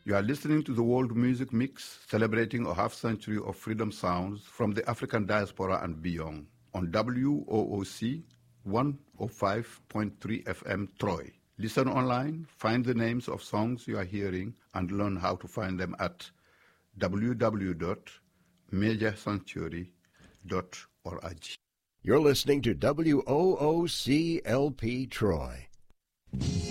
You are listening to the World Music Mix, celebrating a half-century of freedom sounds from the African diaspora and beyond, on WOOC 105.3 FM Troy. Listen online, find the names of songs you are hearing, and learn how to find them at www.majorsanctuary.org. You're listening to WOOC LP Troy.